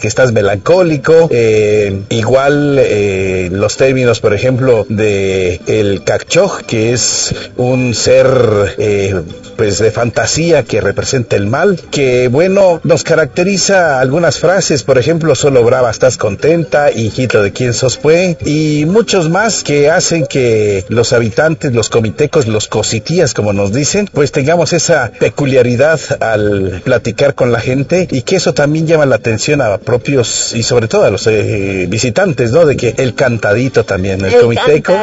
que estás melancólico, igual los términos, por ejemplo, de el Cacchoj, que es un ser pues de fantasía que representa el mal, que bueno, nos caracteriza algunas frases, por ejemplo, solo brava estás contenta, hijito de quién sos fue, y muchos más que hacen que los habitantes, los comitecos, los cositías, como nos dicen, pues tengamos esa peculiaridad al platicar con la gente, y que eso también llama la atención a propios y sobre todo a los visitantes, ¿no? De que el cantadito también, el comiteco